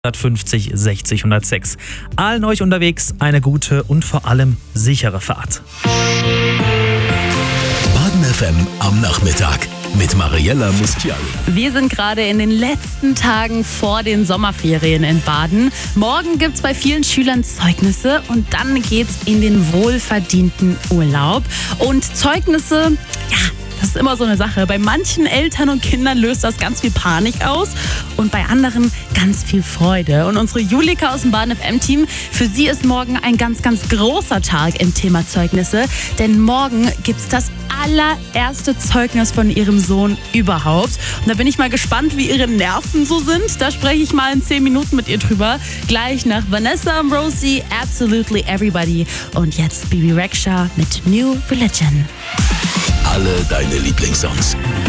150 60 106. Allen euch unterwegs eine gute und vor allem sichere Fahrt. Baden FM am Nachmittag mit Mariella Mustial. Wir sind gerade in den letzten Tagen vor den Sommerferien in Baden. Morgen gibt es bei vielen Schülern Zeugnisse und dann geht's in den wohlverdienten Urlaub. Und Zeugnisse, ja, das ist immer so eine Sache. Bei manchen Eltern und Kindern löst das ganz viel Panik aus und bei anderen ganz viel Freude. Und unsere Julika aus dem Baden FM-Team, für sie ist morgen ein ganz, ganz großer Tag im Thema Zeugnisse. Denn morgen gibt's das allererste Zeugnis von ihrem Sohn überhaupt. Und da bin ich mal gespannt, wie ihre Nerven so sind. Da spreche ich mal in 10 Minuten mit ihr drüber. Gleich nach Vanessa Ambrosi, Absolutely Everybody. Und jetzt Bibi Rexha mit New Religion. Alle deine Lieblingssongs.